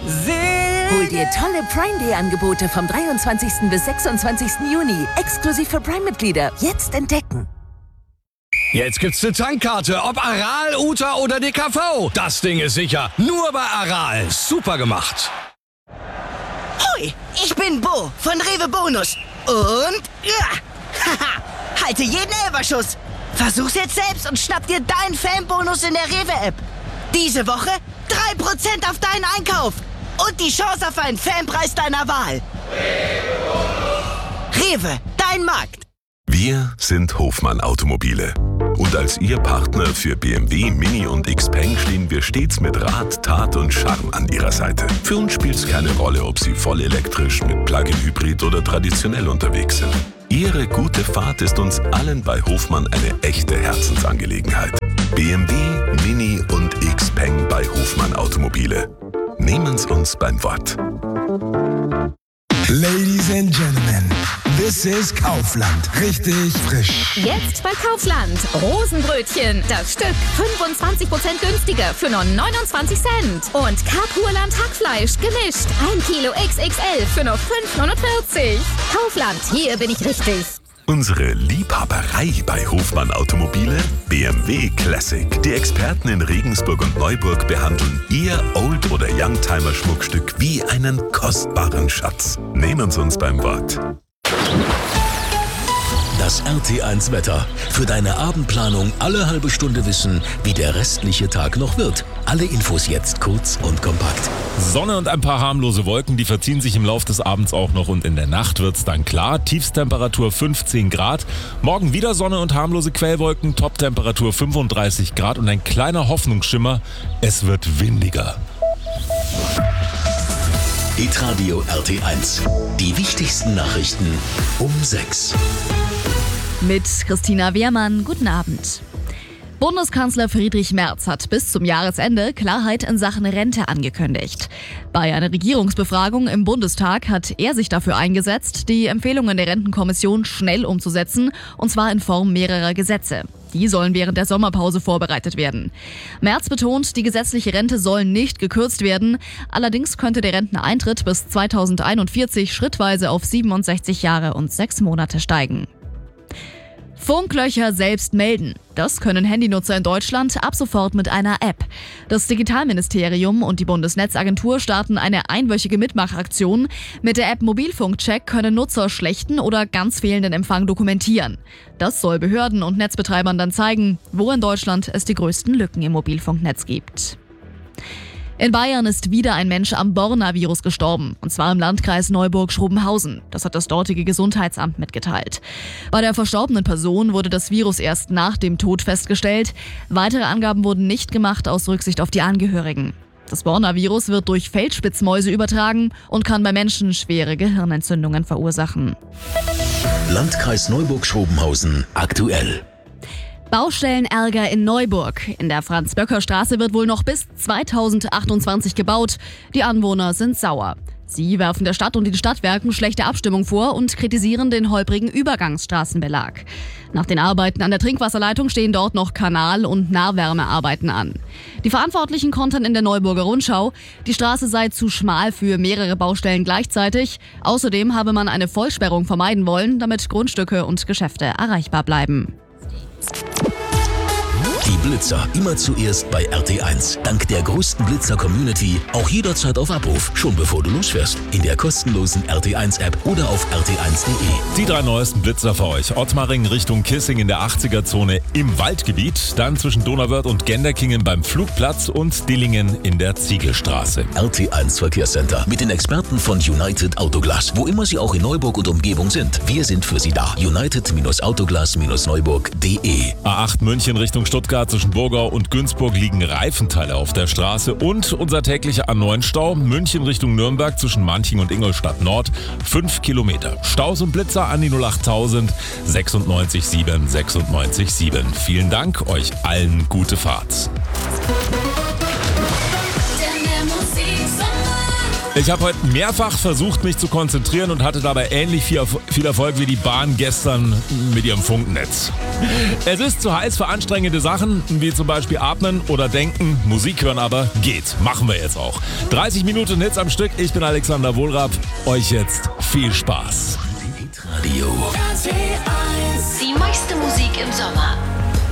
Hol dir tolle Prime Day Angebote vom 23. bis 26. Juni. Exklusiv für Prime-Mitglieder. Jetzt entdecken. Jetzt gibt's eine Tankkarte, ob Aral, Uta oder DKV. Das Ding ist sicher. Nur bei Aral. Super gemacht. Hoi, ich bin Bo von Rewe Bonus. Und haha, halte jeden Elferschuss. Versuch's jetzt selbst und schnapp dir deinen Fanbonus in der Rewe-App. Diese Woche 3% auf deinen Einkauf. Und die Chance auf einen Fanpreis deiner Wahl. Rewe, dein Markt. Wir sind Hofmann Automobile. Und als Ihr Partner für BMW, Mini und Xpeng stehen wir stets mit Rat, Tat und Charme an Ihrer Seite. Für uns spielt es keine Rolle, ob Sie voll elektrisch, mit Plug-in-Hybrid oder traditionell unterwegs sind. Ihre gute Fahrt ist uns allen bei Hofmann eine echte Herzensangelegenheit. BMW, Mini und Xpeng bei Hofmann Automobile. Nehmen's uns beim Wort. Ladies and Gentlemen, this is Kaufland. Richtig frisch. Jetzt bei Kaufland. Rosenbrötchen. Das Stück 25% günstiger für nur 29 Cent. Und Kapurland Hackfleisch gemischt. 1 Kilo XXL für nur 5,49. Kaufland, hier bin ich richtig. Unsere Liebhaberei bei Hofmann Automobile? BMW Classic. Die Experten in Regensburg und Neuburg behandeln Ihr Old- oder Youngtimer-Schmuckstück wie einen kostbaren Schatz. Nehmen Sie uns beim Wort. Das RT1 Wetter. Für deine Abendplanung alle halbe Stunde wissen, wie der restliche Tag noch wird. Alle Infos jetzt kurz und kompakt. Sonne und ein paar harmlose Wolken, die verziehen sich im Laufe des Abends auch noch und in der Nacht wird's dann klar. Tiefstemperatur 15 Grad. Morgen wieder Sonne und harmlose Quellwolken, Toptemperatur 35 Grad und ein kleiner Hoffnungsschimmer. Es wird windiger. Hitradio RT1. Die wichtigsten Nachrichten um 6. Mit Christina Wehrmann, guten Abend. Bundeskanzler Friedrich Merz hat bis zum Jahresende Klarheit in Sachen Rente angekündigt. Bei einer Regierungsbefragung im Bundestag hat er sich dafür eingesetzt, die Empfehlungen der Rentenkommission schnell umzusetzen, und zwar in Form mehrerer Gesetze. Die sollen während der Sommerpause vorbereitet werden. Merz betont, die gesetzliche Rente soll nicht gekürzt werden. Allerdings könnte der Renteneintritt bis 2041 schrittweise auf 67 Jahre und 6 Monate steigen. Funklöcher selbst melden. Das können Handynutzer in Deutschland ab sofort mit einer App. Das Digitalministerium und die Bundesnetzagentur starten eine einwöchige Mitmachaktion. Mit der App Mobilfunkcheck können Nutzer schlechten oder ganz fehlenden Empfang dokumentieren. Das soll Behörden und Netzbetreibern dann zeigen, wo in Deutschland es die größten Lücken im Mobilfunknetz gibt. In Bayern ist wieder ein Mensch am Borna-Virus gestorben, und zwar im Landkreis Neuburg-Schrobenhausen. Das hat das dortige Gesundheitsamt mitgeteilt. Bei der verstorbenen Person wurde das Virus erst nach dem Tod festgestellt. Weitere Angaben wurden nicht gemacht aus Rücksicht auf die Angehörigen. Das Borna-Virus wird durch Feldspitzmäuse übertragen und kann bei Menschen schwere Gehirnentzündungen verursachen. Landkreis Neuburg-Schrobenhausen aktuell. Baustellenärger in Neuburg. In der Franz-Böcker-Straße wird wohl noch bis 2028 gebaut. Die Anwohner sind sauer. Sie werfen der Stadt und den Stadtwerken schlechte Abstimmung vor und kritisieren den holprigen Übergangsstraßenbelag. Nach den Arbeiten an der Trinkwasserleitung stehen dort noch Kanal- und Nahwärmearbeiten an. Die Verantwortlichen kontern in der Neuburger Rundschau, die Straße sei zu schmal für mehrere Baustellen gleichzeitig. Außerdem habe man eine Vollsperrung vermeiden wollen, damit Grundstücke und Geschäfte erreichbar bleiben. Die Blitzer immer zuerst bei RT1. Dank der größten Blitzer-Community auch jederzeit auf Abruf, schon bevor du losfährst. In der kostenlosen RT1-App oder auf rt1.de. Die 3 neuesten Blitzer für euch. Ottmaring Richtung Kissing in der 80er-Zone im Waldgebiet. Dann zwischen Donauwörth und Genderkingen beim Flugplatz und Dillingen in der Ziegelstraße. RT1 Verkehrscenter mit den Experten von United Autoglas. Wo immer sie auch in Neuburg und Umgebung sind. Wir sind für sie da. United-Autoglas-Neuburg.de. A8 München Richtung Stuttgart. Zwischen Burgau und Günzburg liegen Reifenteile auf der Straße und unser täglicher A9-Stau München Richtung Nürnberg zwischen Manching und Ingolstadt Nord 5 Kilometer. Staus und Blitzer an die 08000 96 7 96 7. Vielen Dank, euch allen gute Fahrt. Ich habe heute mehrfach versucht, mich zu konzentrieren und hatte dabei ähnlich viel Erfolg wie die Bahn gestern mit ihrem Funknetz. Es ist zu heiß für anstrengende Sachen, wie zum Beispiel atmen oder denken. Musik hören aber geht. Machen wir jetzt auch. 30 Minuten Hits am Stück. Ich bin Alexander Wohlrab. Euch jetzt viel Spaß. Radio. Die meiste Musik im Sommer.